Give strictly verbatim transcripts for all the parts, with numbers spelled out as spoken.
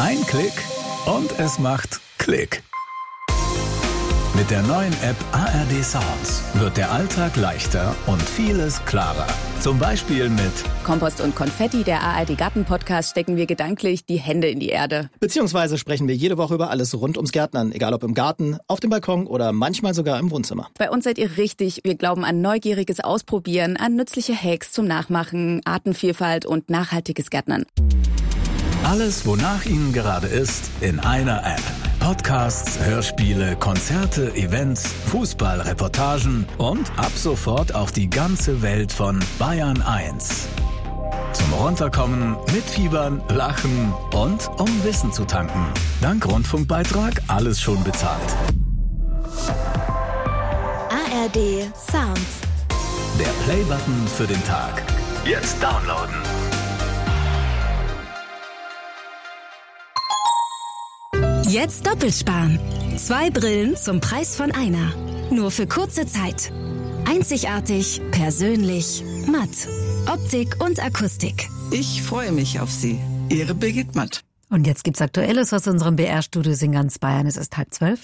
Ein Klick und es macht Klick. Mit der neuen App A R D Sounds wird der Alltag leichter und vieles klarer. Zum Beispiel mit Kompost und Konfetti, der A R D Garten-Podcast, stecken wir gedanklich die Hände in die Erde. Beziehungsweise sprechen wir jede Woche über alles rund ums Gärtnern, egal ob im Garten, auf dem Balkon oder manchmal sogar im Wohnzimmer. Bei uns seid ihr richtig. Wir glauben an neugieriges Ausprobieren, an nützliche Hacks zum Nachmachen, Artenvielfalt und nachhaltiges Gärtnern. Alles, wonach Ihnen gerade ist, in einer App. Podcasts, Hörspiele, Konzerte, Events, Fußball-Reportagen und ab sofort auch die ganze Welt von Bayern eins. Zum Runterkommen, mitfiebern, lachen und um Wissen zu tanken. Dank Rundfunkbeitrag alles schon bezahlt. A R D Sounds. Der Playbutton für den Tag. Jetzt downloaden. Jetzt doppelt sparen. Zwei Brillen zum Preis von einer. Nur für kurze Zeit. Einzigartig, persönlich, matt. Optik und Akustik. Ich freue mich auf Sie. Ihre Birgit Matt. Und jetzt gibt's Aktuelles aus unserem B R-Studios in ganz Bayern. Es ist halb zwölf.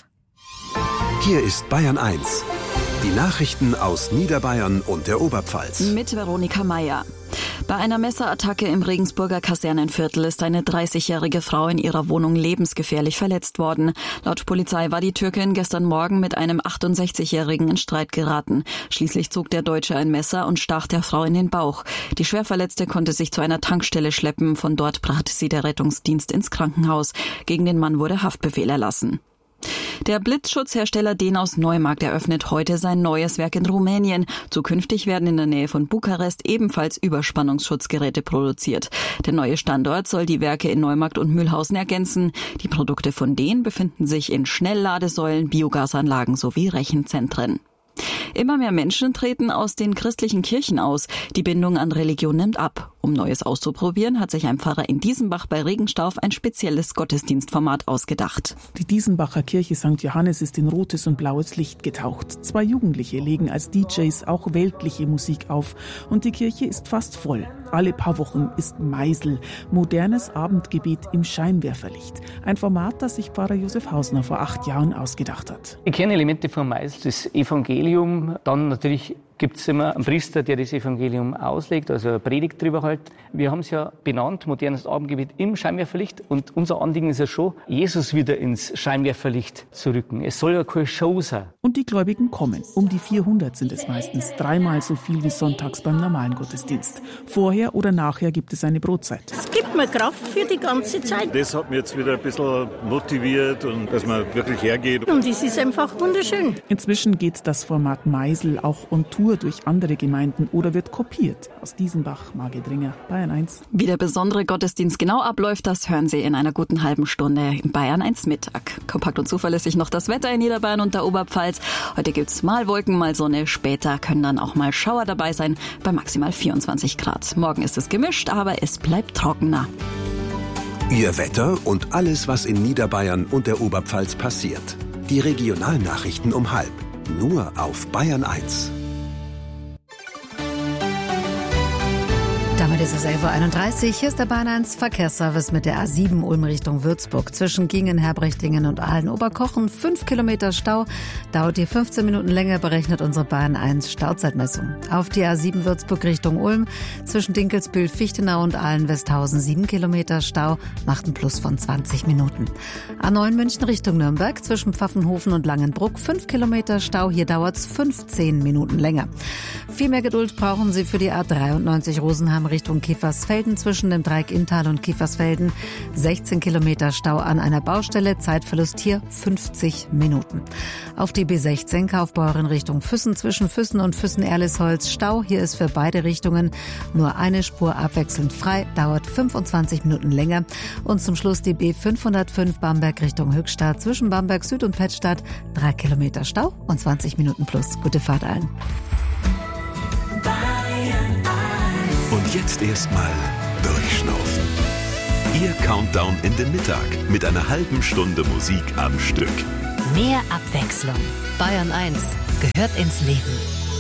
Hier ist Bayern eins. Die Nachrichten aus Niederbayern und der Oberpfalz. Mit Veronika Meier. Bei einer Messerattacke im Regensburger Kasernenviertel ist eine dreißigjährige Frau in ihrer Wohnung lebensgefährlich verletzt worden. Laut Polizei war die Türkin gestern Morgen mit einem achtundsechzigjährigen in Streit geraten. Schließlich zog der Deutsche ein Messer und stach der Frau in den Bauch. Die Schwerverletzte konnte sich zu einer Tankstelle schleppen. Von dort brachte sie der Rettungsdienst ins Krankenhaus. Gegen den Mann wurde Haftbefehl erlassen. Der Blitzschutzhersteller D E N aus Neumarkt eröffnet heute sein neues Werk in Rumänien. Zukünftig werden in der Nähe von Bukarest ebenfalls Überspannungsschutzgeräte produziert. Der neue Standort soll die Werke in Neumarkt und Mühlhausen ergänzen. Die Produkte von D E N befinden sich in Schnellladesäulen, Biogasanlagen sowie Rechenzentren. Immer mehr Menschen treten aus den christlichen Kirchen aus. Die Bindung an Religion nimmt ab. Um Neues auszuprobieren, hat sich ein Pfarrer in Diesenbach bei Regenstauf ein spezielles Gottesdienstformat ausgedacht. Die Diesenbacher Kirche Sankt Johannes ist in rotes und blaues Licht getaucht. Zwei Jugendliche legen als D Js auch weltliche Musik auf. Und die Kirche ist fast voll. Alle paar Wochen ist Meisel, modernes Abendgebet im Scheinwerferlicht. Ein Format, das sich Pfarrer Josef Hausner vor acht Jahren ausgedacht hat. Die Kernelemente von Meisel, das Evangelium, dann natürlich gibt es immer einen Priester, der das Evangelium auslegt, also eine Predigt drüber hält. Wir haben es ja benannt, modernes Abendgebet im Scheinwerferlicht. Und unser Anliegen ist ja schon, Jesus wieder ins Scheinwerferlicht zu rücken. Es soll ja keine Show sein. Und die Gläubigen kommen. Um die vierhundert sind es meistens, dreimal so viel wie sonntags beim normalen Gottesdienst. Vorher oder nachher gibt es eine Brotzeit. Es gibt mir Kraft für die ganze Zeit. Das hat mich jetzt wieder ein bisschen motiviert und dass man wirklich hergeht. Und es ist einfach wunderschön. Inzwischen geht das Format Meisel auch on Tour durch andere Gemeinden oder wird kopiert. Aus Diesenbach, Margedringer, Bayern eins. Wie der besondere Gottesdienst genau abläuft, das hören Sie in einer guten halben Stunde im Bayern eins Mittag. Kompakt und zuverlässig noch das Wetter in Niederbayern und der Oberpfalz. Heute gibt's mal Wolken, mal Sonne. Später können dann auch mal Schauer dabei sein, bei maximal vierundzwanzig Grad. Morgen ist es gemischt, aber es bleibt trockener. Ihr Wetter und alles, was in Niederbayern und der Oberpfalz passiert. Die Regionalnachrichten um halb. Nur auf Bayern eins. Damit ist es elf Uhr einunddreißig. Hier ist der Bayern eins Verkehrsservice mit der A sieben Ulm Richtung Würzburg. Zwischen Gingen, Herbrechtingen und Aalen-Oberkochen fünf Kilometer Stau. Dauert hier fünfzehn Minuten länger, berechnet unsere Bayern eins Stauzeitmessung. Auf die A sieben Würzburg Richtung Ulm. Zwischen Dinkelsbühl, Fichtenau und Aalen-Westhausen sieben Kilometer Stau. Macht einen Plus von zwanzig Minuten. A neun München Richtung Nürnberg. Zwischen Pfaffenhofen und Langenbruck fünf Kilometer Stau. Hier dauert es fünfzehn Minuten länger. Viel mehr Geduld brauchen Sie für die A dreiundneunzig Rosenheim Richtung Kiefersfelden zwischen dem Dreieck Inntal und Kiefersfelden. sechzehn Kilometer Stau an einer Baustelle, Zeitverlust hier fünfzig Minuten. Auf die B sechzehn Kaufbeuren Richtung Füssen zwischen Füssen und Füssen-Erlisholz Stau. Hier ist für beide Richtungen nur eine Spur abwechselnd frei, dauert fünfundzwanzig Minuten länger. Und zum Schluss die B fünfhundertfünf Bamberg Richtung Höchstadt zwischen Bamberg Süd und Pettstadt. drei Kilometer Stau und zwanzig Minuten plus. Gute Fahrt allen. Und jetzt erstmal durchschnaufen. Ihr Countdown in den Mittag mit einer halben Stunde Musik am Stück. Mehr Abwechslung. Bayern eins gehört ins Leben.